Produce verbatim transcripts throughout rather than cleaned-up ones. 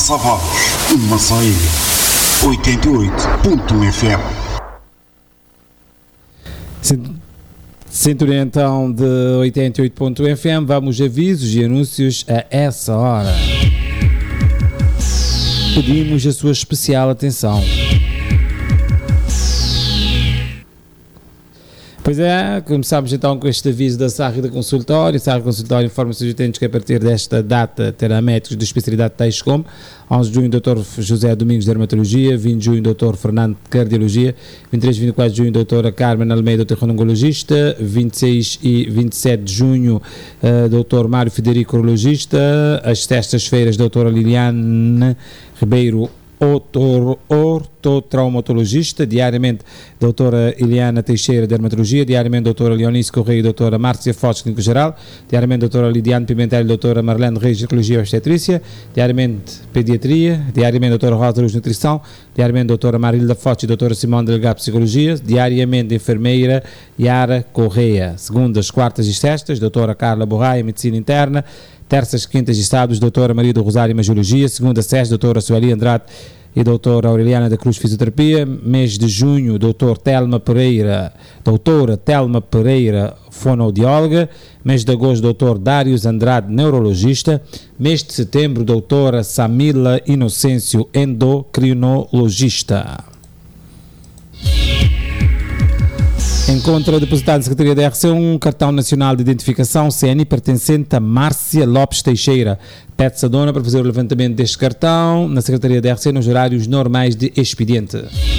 passa a voz, Maceió, oitenta e oito ponto um F M. Cinturão então de oitenta e oito ponto um F M, vamos avisos e anúncios a essa hora. Pedimos a sua especial atenção. Pois é, começamos então com este aviso da Sarri da Consultório. Sarri Consultório informa os utentes que a partir desta data terá médicos de especialidade tais como onze de junho doutor José Domingos de Dermatologia, vinte de junho doutor Fernando de Cardiologia, vinte e três e vinte e quatro de junho doutora Carmen Almeida, Otolaringologista, vinte e seis e vinte e sete de junho uh, doutor Mário Federico, Urologista, às sextas-feiras doutora Liliane Ribeiro, ortotraumatologista, diariamente doutora Eliana Teixeira, dermatologia, diariamente doutora Leonice Correia, doutora Márcia Foz, clínico geral, diariamente doutora Lidiane Pimentel, doutora Marlene Reis, ginecologia e obstetrícia, diariamente pediatria, diariamente doutora Rosa Luz, nutrição, diariamente doutora Marilda Foz e doutora Simone Delgado, psicologia, diariamente enfermeira Yara Correia, segundas, quartas e sextas, doutora Carla Borraia, medicina interna, terças, quintas e sábados, doutora Maria do Rosário, imagiologia, segunda, sexta, doutora Sueli Andrade e doutora Aureliana da Cruz, fisioterapia, mês de junho, doutor Telma Pereira, doutora Telma Pereira, fonoaudióloga, mês de agosto, doutor Dários Andrade, neurologista, mês de setembro, doutora Samila Inocêncio, endocrinologista. Encontra depositado na Secretaria da R C um cartão nacional de identificação C N I pertencente a Márcia Lopes Teixeira. Pede-se a dona para fazer o levantamento deste cartão na Secretaria da R C nos horários normais de expediente.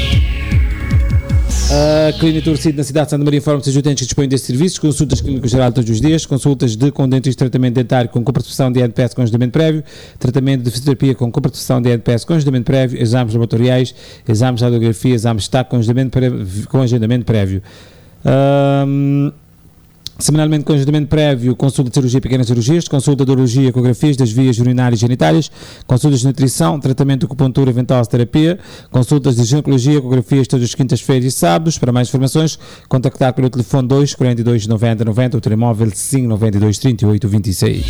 A Clínica Torcida na cidade de Santa Maria informa-se aos utentes que dispõem destes serviços: consultas clínicas gerais todos os dias, consultas de com dentista, tratamento dentário com comparticipação de I N P S com agendamento prévio, tratamento de fisioterapia com comparticipação de I N P S com agendamento prévio, exames laboratoriais, exames de radiografia, exames de TAC com agendamento prévio. Com agendamento prévio. Um, semanalmente com agendamento prévio, consulta de cirurgia e pequenas cirurgias, consulta de urologia, ecografias das vias urinárias e genitárias, consultas de nutrição, tratamento de acupuntura e ventosa terapia, consultas de ginecologia, ecografias todas as quintas-feiras e sábados. Para mais informações, contactar pelo telefone dois, quarenta e dois, noventa, noventa, o telemóvel cinco, noventa e dois, trinta e oito, vinte e seis.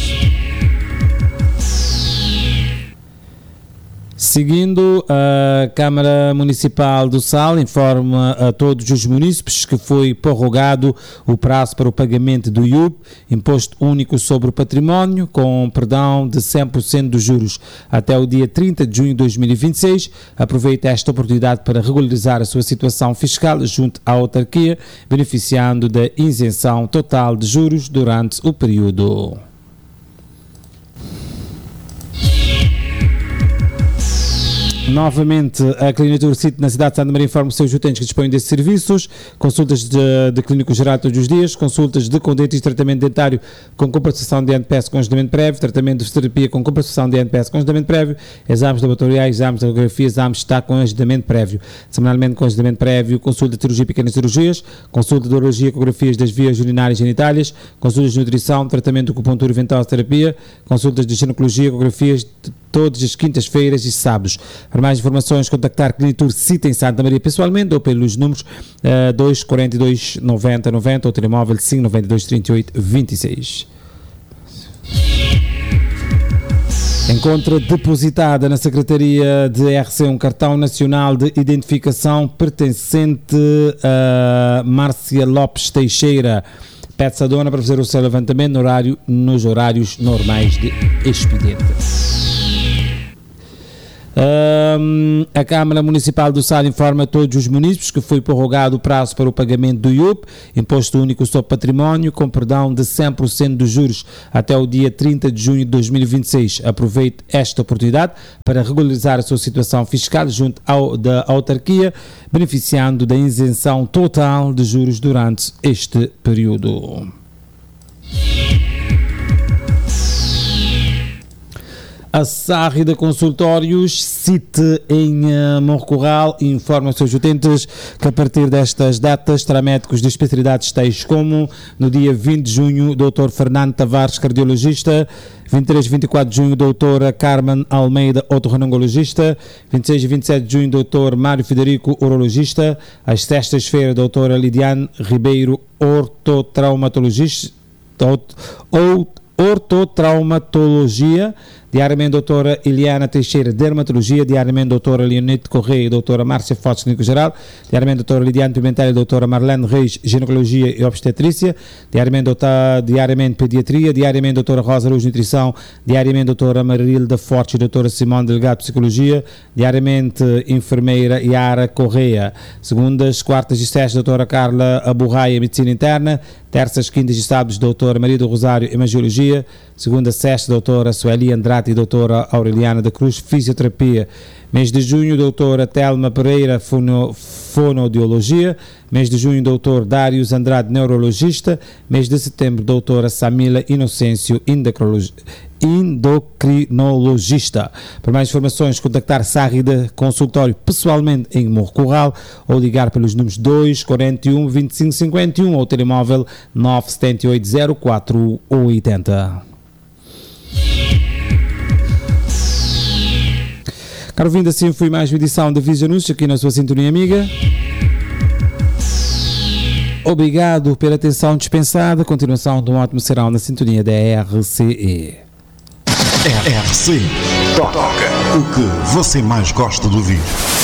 Seguindo, a Câmara Municipal do Sal informa a todos os munícipes que foi prorrogado o prazo para o pagamento do I U P, Imposto Único sobre o Património, com perdão de cem por cento dos juros até o dia trinta de junho de dois mil e vinte e seis. Aproveita esta oportunidade para regularizar a sua situação fiscal junto à autarquia, beneficiando da isenção total de juros durante o período. Novamente, a Clínica Torcida na cidade de Santa Maria informa os seus utentes que dispõem desses serviços: consultas de, de clínico geral todos os dias, consultas de com dentista, tratamento dentário com compensação de I N P S com agendamento prévio, tratamento de fisioterapia com compensação de I N P S com agendamento prévio, exames laboratoriais, exames de radiografia, exames de TAC com agendamento prévio, semanalmente com agendamento prévio, consulta de cirurgia e pequenas cirurgias, consulta de urologia, ecografias das vias urinárias e genitálias, consultas de nutrição, tratamento de acupuntura e ventosa terapia, consultas de ginecologia, ecografias de todas as quintas-feiras e sábados. Para mais informações, contactar Clínica Torcida em Santa Maria pessoalmente ou pelos números uh, dois, quarenta e dois, noventa, noventa ou telemóvel cinco, noventa e dois, trinta e oito, vinte e seis. Encontra depositada na Secretaria de R C um cartão nacional de identificação pertencente a Márcia Lopes Teixeira. Pede-se a dona para fazer o seu levantamento no horário, nos horários normais de expediente. Um, a Câmara Municipal do Sal informa a todos os munícipes que foi prorrogado o prazo para o pagamento do I U P, Imposto Único sobre Património, com perdão de cem por cento dos juros até o dia trinta de junho de dois mil e vinte e seis. Aproveite esta oportunidade para regularizar a sua situação fiscal junto ao, da autarquia, beneficiando da isenção total de juros durante este período. A Sarri de Consultórios, site em uh, Moncorral, informa os seus utentes que a partir destas datas terá médicos de especialidades tais como no dia vinte de junho, doutor Fernando Tavares, cardiologista, vinte e três e vinte e quatro de junho, doutora Carmen Almeida, otorrinolaringologista, vinte e seis e vinte e sete de junho, doutor Mário Federico, urologista, às sextas-feiras, doutora Lidiane Ribeiro, ortotraumatologista, ou ortotraumatologia, diariamente doutora Iliana Teixeira, Dermatologia, diariamente doutora Leonete Correia e doutora Márcia Fox, Clínico Geral, diariamente doutora Lidiane Pimentel e doutora Marlene Reis, Ginecologia e Obstetrícia, diariamente, doutora, diariamente Pediatria, diariamente doutora Rosa Luz, Nutrição, diariamente doutora Marilda Forte e doutora Simone Delgado, Psicologia, diariamente enfermeira Yara Correia, segundas, quartas e sextas, doutora Carla Aburraia, Medicina Interna, terças, quintas e sábados, doutora Maria do Rosário, Hemangiologia, segunda, sexta, doutora Sueli Andrade e doutora Aureliana da Cruz, Fisioterapia. Mês de junho, doutora Telma Pereira, fono, Fonoaudiologia. Mês de junho, doutor Dários Andrade, Neurologista. Mês de setembro, doutora Samila Inocêncio, Endocrinologista. Para mais informações, contactar Sarrida Consultório pessoalmente em Morro Corral ou ligar pelos números dois, quarenta e um, vinte e cinco, cinquenta e um ou telemóvel nove sete oito zero quatro oito zero. Caro vindo, assim foi mais uma edição da Visio Anúncios aqui na sua sintonia amiga. Obrigado pela atenção dispensada. Continuação de um ótimo serão na sintonia da R C E. R C. Toca o que você mais gosta de ouvir.